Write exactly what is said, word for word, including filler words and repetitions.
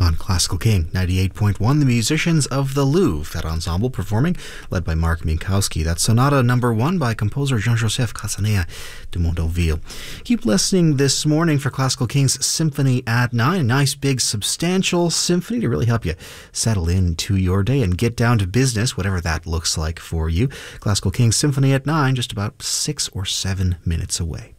on Classical King ninety-eight point one. The musicians of the Louvre, that ensemble performing, led by Mark Minkowski. That's Sonata Number One by composer Jean-Joseph Casanea de Mondoville. Keep listening this morning for Classical King's Symphony at nine. A nice, big, substantial symphony to really help you settle into your day and get down to business, whatever that looks like for you. Classical King's Symphony at nine, just about six or seven minutes away.